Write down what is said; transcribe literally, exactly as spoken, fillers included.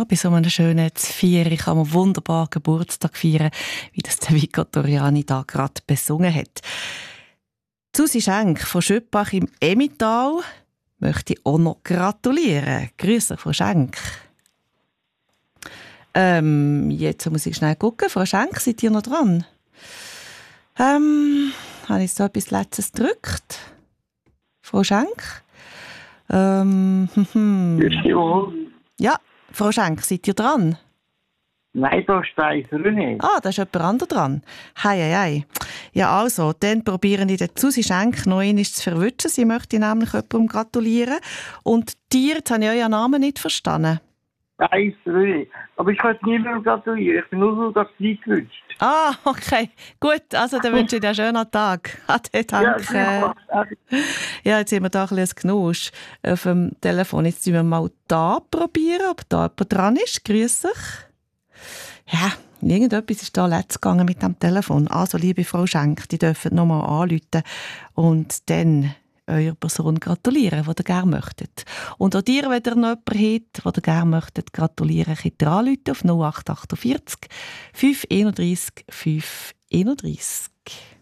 bei so einem schönen Vieri kann man wunderbar Geburtstag feiern, wie das der Vico Toriani da gerade besungen hat. Susi Schenk von Schöppach im Emmental möchte ich auch noch gratulieren. Grüße, Frau Schenk. Ähm, jetzt muss ich schnell gucken. Frau Schenk, seid ihr noch dran? Ähm, habe ich so etwas Letztes gedrückt? Frau Schenk? Ähm, hm, hm. Ja, Frau Schenk, seid ihr dran? Nein, da steht er nicht. Ah, da ist jemand anderes dran. Hei, hei, hei. Ja, also, dann probieren ich den Susi Schenk noch einmal zu verwischen. Sie möchte nämlich jemandem gratulieren. Und dir, jetzt habe ich euren Namen nicht verstanden. Nein, nicht. Aber ich kann jetzt niemandem gratulieren. Ich bin nur so, dass sie gewünscht. Ah, okay. Gut, also dann wünsche ich dir einen schönen Tag. Ade, danke. Ja, ja, jetzt haben wir da ein bisschen Knusch auf dem Telefon. Jetzt müssen wir mal da probieren, ob da jemand dran ist. Grüß dich. Ja, irgendetwas ist da letzt gegangen mit dem Telefon. Also, liebe Frau Schenk, die dürfen nochmal anrufen und dann eurer Person gratulieren, die ihr gerne möchtet. Und auch dir, wenn ihr noch jemanden habt, den ihr gerne möchtet, gratulieren, könnt ihr anrufen auf null acht acht vier fünf einunddreißig fünf einunddreißig.